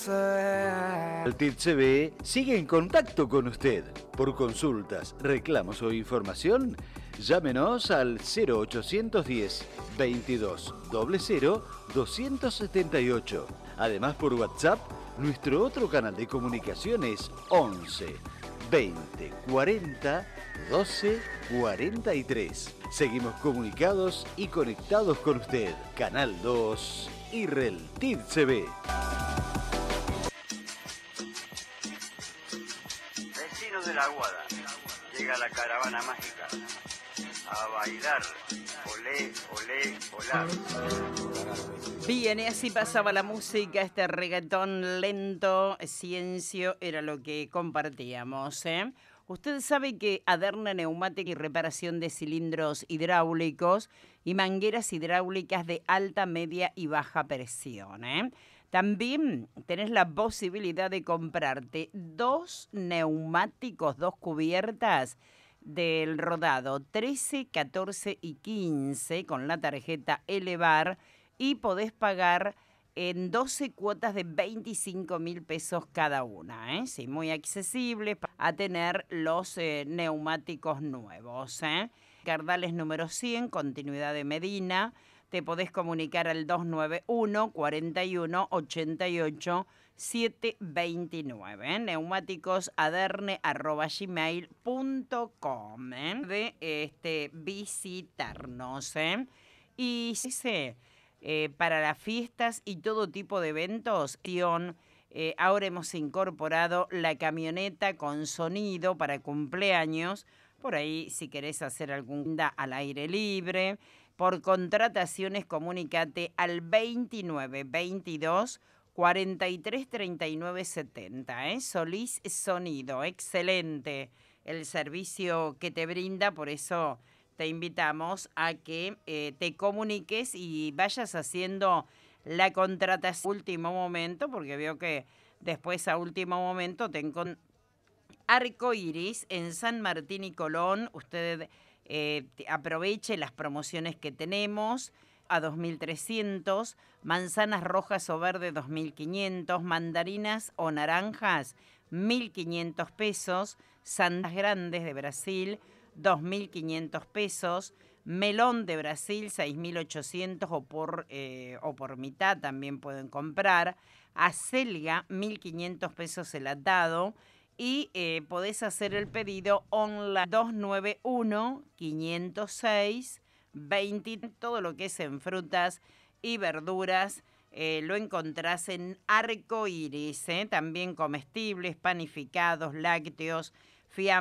El TIDCB sigue en contacto con usted. Por consultas, reclamos o información, llámenos al 0810 22 00 278. Además, por WhatsApp, nuestro otro canal de comunicación es 11 20 40 12 43. Seguimos comunicados y conectados con usted. Canal 2 y Rel TIDCB. Vecinos de la Aguada, llega la caravana mágica a bailar, olé, olé, olá. Bien, y así pasaba la música, este reggaetón lento, ciencio, era lo que compartíamos, ¿eh? Usted sabe que Aderna Neumática y reparación de cilindros hidráulicos y mangueras hidráulicas de alta, media y baja presión, ¿eh? También tenés la posibilidad de comprarte 2 neumáticos, 2 cubiertas del rodado 13, 14 y 15 con la tarjeta Elevar y podés pagar en 12 cuotas de 25.000 pesos cada una, ¿eh? Sí, muy accesible a tener los neumáticos nuevos, ¿eh? Cardales número 100, continuidad de Medina. Te podés comunicar al 291 41 88 729. Neumáticos aderne@gmail.com. De visitarnos. Y dice, para las fiestas y todo tipo de eventos, ahora hemos incorporado la camioneta con sonido para cumpleaños. Por ahí, si querés hacer alguna al aire libre. Por contrataciones, comunicate al 29 22 43 39 70. Solís Sonido, excelente el servicio que te brinda, por eso te invitamos a que te comuniques y vayas haciendo la contratación a último momento, porque veo que después a último momento te encontré Arco Iris en San Martín y Colón. Usted aproveche las promociones que tenemos a 2.300, manzanas rojas o verdes 2.500, mandarinas o naranjas 1.500 pesos, sandías grandes de Brasil 2.500 pesos, melón de Brasil 6.800 o por mitad también pueden comprar, acelga 1.500 pesos el atado. Y podés hacer el pedido online 291 506 20. Todo lo que es en frutas y verduras lo encontrás en Arco Iris. También comestibles, panificados, lácteos, fiambres.